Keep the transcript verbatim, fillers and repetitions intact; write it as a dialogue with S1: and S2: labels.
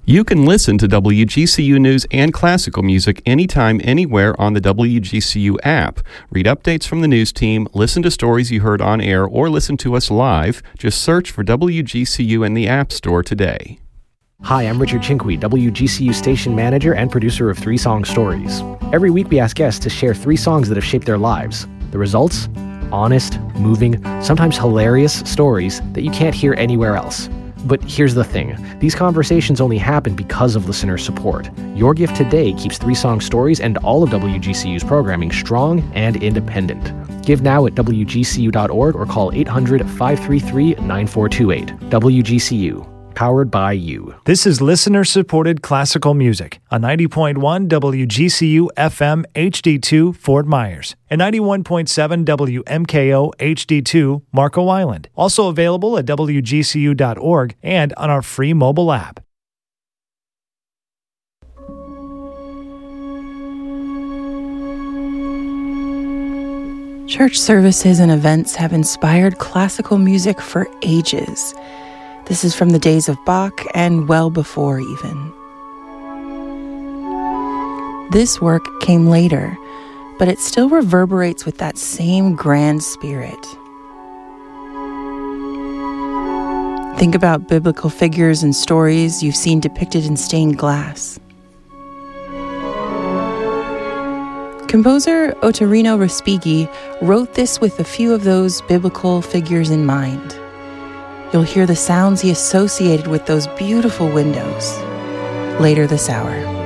S1: You can listen to W G C U news and classical music anytime, anywhere on the W G C U app. Read updates from the news team, listen to stories you heard on air, or listen to us live. Just search for W G C U in the App Store today.
S2: Hi, I'm Richard Chinqui, W G C U station manager and producer of Three Song Stories. Every week we ask guests to share three songs that have shaped their lives. The results? Honest, moving, sometimes hilarious stories that you can't hear anywhere else. But here's the thing. These conversations only happen because of listener support. Your gift today keeps Three Song Stories and all of W G C U's programming strong and independent. Give now at W G C U dot org or call eight hundred, five three three, nine four two eight. W G C U. Powered by you.
S3: This is listener-supported classical music on ninety point one W G C U F M H D two Fort Myers and ninety-one point seven W M K O H D two Marco Island. Also available at W G C U dot org and on our free mobile app.
S4: Church services and events have inspired classical music for ages. This is from the days of Bach and well before even. This work came later, but it still reverberates with that same grand spirit. Think about biblical figures and stories you've seen depicted in stained glass. Composer Ottorino Respighi wrote this with a few of those biblical figures in mind. You'll hear the sounds he associated with those beautiful windows later this hour.